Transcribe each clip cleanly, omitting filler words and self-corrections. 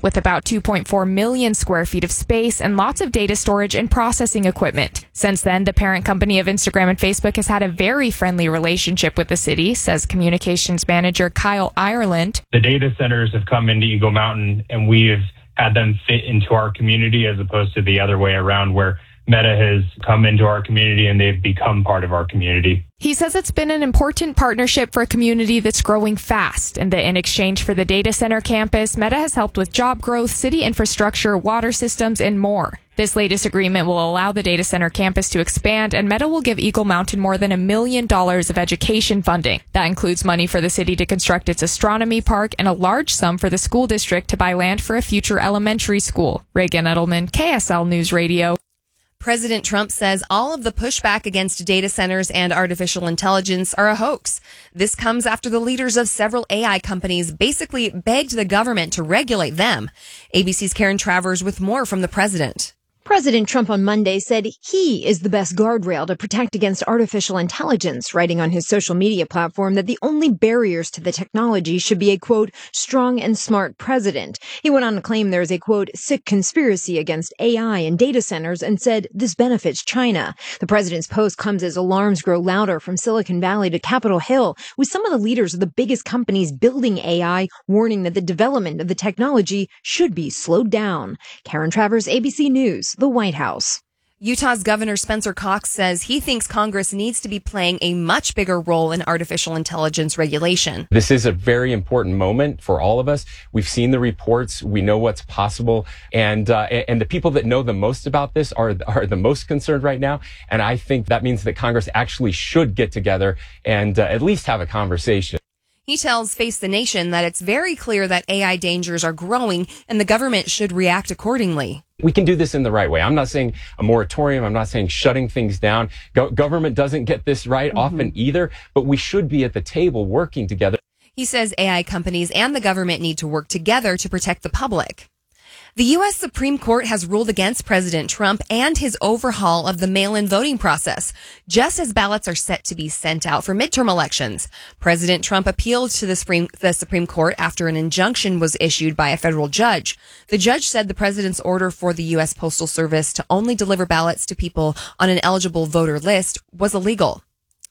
with about 2.4 million square feet of space and lots of data storage and processing equipment. Since then, the parent company of Instagram and Facebook has had a very friendly relationship with the city, says communications manager Kyle Ireland. The data centers have come into Eagle Mountain, and we have had them fit into our community as opposed to the other way around, where Meta has come into our community and they've become part of our community. He says it's been an important partnership for a community that's growing fast, and that in exchange for the data center campus, Meta has helped with job growth, city infrastructure, water systems, and more. This latest agreement will allow the data center campus to expand, and Meta will give Eagle Mountain more than $1 million of education funding. That includes money for the city to construct its astronomy park and a large sum for the school district to buy land for a future elementary school. Reagan Edelman, KSL News Radio. President Trump says all of the pushback against data centers and artificial intelligence are a hoax. This comes after the leaders of several AI companies basically begged the government to regulate them. ABC's Karen Travers with more from the president. President Trump on Monday said he is the best guardrail to protect against artificial intelligence, writing on his social media platform that the only barriers to the technology should be a, quote, strong and smart president. He went on to claim there is a, quote, sick conspiracy against AI and data centers and said this benefits China. The president's post comes as alarms grow louder from Silicon Valley to Capitol Hill, with some of the leaders of the biggest companies building AI warning that the development of the technology should be slowed down. Karen Travers, ABC News. The White House. Utah's Governor Spencer Cox says he thinks Congress needs to be playing a much bigger role in artificial intelligence regulation. This is a very important moment for all of us. We've seen the reports. We know what's possible. And the people that know the most about this are the most concerned right now. And I think that means that Congress actually should get together and at least have a conversation. He tells Face the Nation that it's very clear that AI dangers are growing and the government should react accordingly. We can do this in the right way. I'm not saying a moratorium. I'm not saying shutting things down. Government doesn't get this right often either, but we should be at the table working together. He says AI companies and the government need to work together to protect the public. The U.S. Supreme Court has ruled against President Trump and his overhaul of the mail-in voting process, just as ballots are set to be sent out for midterm elections. President Trump appealed to the Supreme Court after an injunction was issued by a federal judge. The judge said the president's order for the U.S. Postal Service to only deliver ballots to people on an eligible voter list was illegal.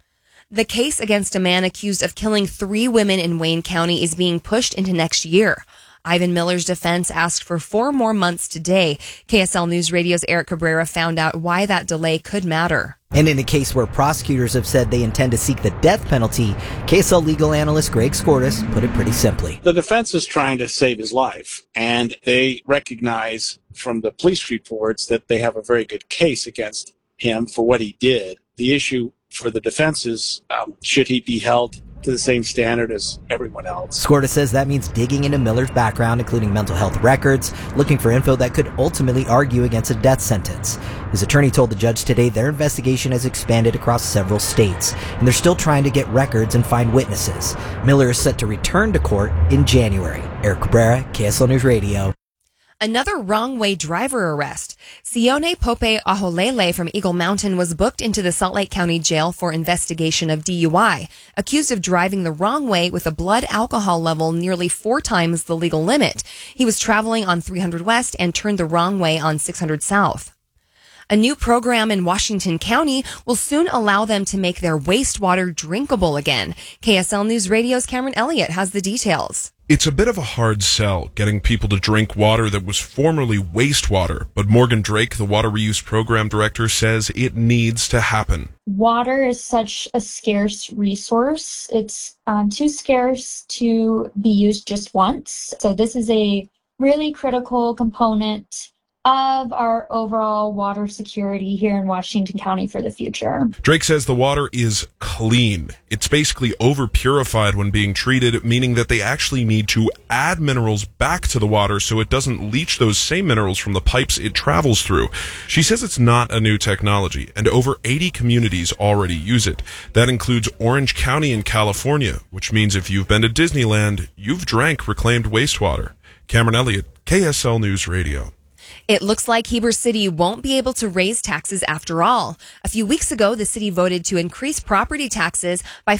The case against a man accused of killing 3 women in Wayne County is being pushed into next year. Ivan Miller's defense asked for 4 more months today. KSL News Radio's Eric Cabrera found out why that delay could matter. And in a case where prosecutors have said they intend to seek the death penalty, KSL legal analyst Greg Skordas put it pretty simply. The defense is trying to save his life, and they recognize from the police reports that they have a very good case against him for what he did. The issue for the defense is, should he be held to the same standard as everyone else? Skorda says that means digging into Miller's background, including mental health records, looking for info that could ultimately argue against a death sentence. His attorney told the judge today their investigation has expanded across several states, and they're still trying to get records and find witnesses. Miller is set to return to court in January. Eric Cabrera, KSL News Radio. Another wrong-way driver arrest. Sione Pope Aholele from Eagle Mountain was booked into the Salt Lake County Jail for investigation of DUI, accused of driving the wrong way with a blood alcohol level nearly 4 times the legal limit. He was traveling on 300 West and turned the wrong way on 600 South. A new program in Washington County will soon allow them to make their wastewater drinkable again. KSL News Radio's Cameron Elliott has the details. It's a bit of a hard sell, getting people to drink water that was formerly wastewater, but Morgan Drake, the Water Reuse Program Director, says it needs to happen. Water is such a scarce resource. It's too scarce to be used just once. So this is a really critical component of our overall water security here in Washington County for the future. Drake says the water is clean. It's basically over-purified when being treated, meaning that they actually need to add minerals back to the water so it doesn't leach those same minerals from the pipes it travels through. She says it's not a new technology, and over 80 communities already use it. That includes Orange County in California, which means if you've been to Disneyland, you've drank reclaimed wastewater. Cameron Elliott, KSL News Radio. It looks like Heber City won't be able to raise taxes after all. A few weeks ago, the city voted to increase property taxes by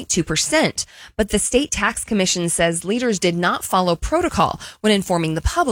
4.2%. But the state tax commission says leaders did not follow protocol when informing the public.